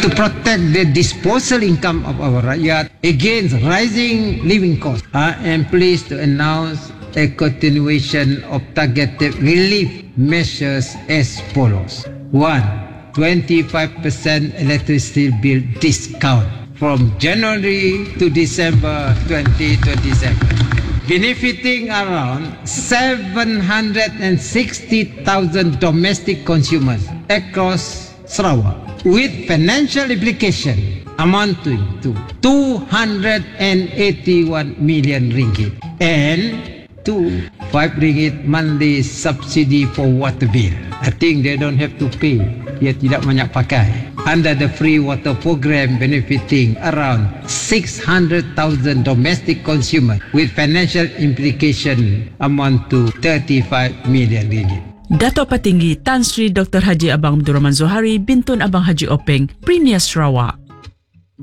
to protect the disposable income of our rakyat against rising living costs. I am pleased to announce a continuation of targeted relief measures as follows. 1. 25% electricity bill discount from January to December 2027, benefiting around 760,000 domestic consumers across Sarawak, with financial implication amounting to 281 million ringgit, and 5 ringgit monthly subsidy for water bill. I think they don't have to pay. Dia tidak banyak pakai. Under the free water program, benefiting around 600,000 domestic consumers, with financial implication amount to 35 million ringgit. Dato' Patinggi Tan Sri Dr. Haji Abang Abdul Rahman Zohari, Bintun Abang Haji Openg, Premier Sarawak.